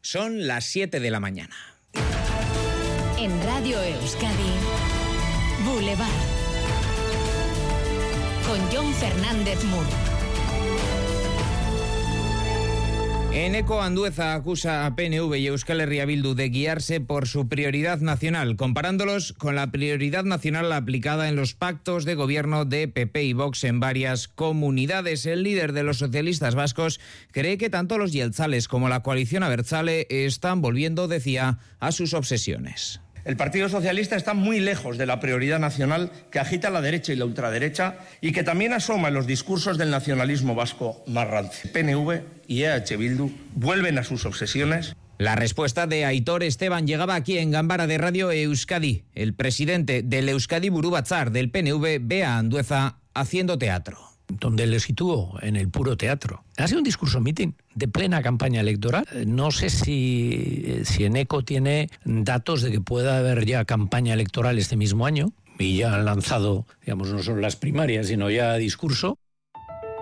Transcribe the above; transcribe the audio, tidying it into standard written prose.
Son las 7 de la mañana. En Radio Euskadi, Boulevard, con Jon Fernández Mur. Eneko Andueza acusa a PNV y Euskal Herria Bildu de guiarse por su prioridad nacional, comparándolos con la prioridad nacional aplicada en los pactos de gobierno de PP y Vox en varias comunidades. El líder de los socialistas vascos cree que tanto los jeltzales como la coalición abertzale están volviendo, decía, a sus obsesiones. El Partido Socialista está muy lejos de la prioridad nacional que agita la derecha y la ultraderecha y que también asoma en los discursos del nacionalismo vasco más rancio. PNV y EH Bildu vuelven a sus obsesiones. La respuesta de Aitor Esteban llegaba aquí en Ganbara de Radio Euskadi. El presidente del Euskadi Buru Batzar del PNV ve a Andueza haciendo teatro. Donde le situó en el puro teatro. Ha sido un discurso mitin de plena campaña electoral. No sé si Eneko tiene datos de que pueda haber ya campaña electoral este mismo año y ya han lanzado, digamos, no solo las primarias, sino ya discurso.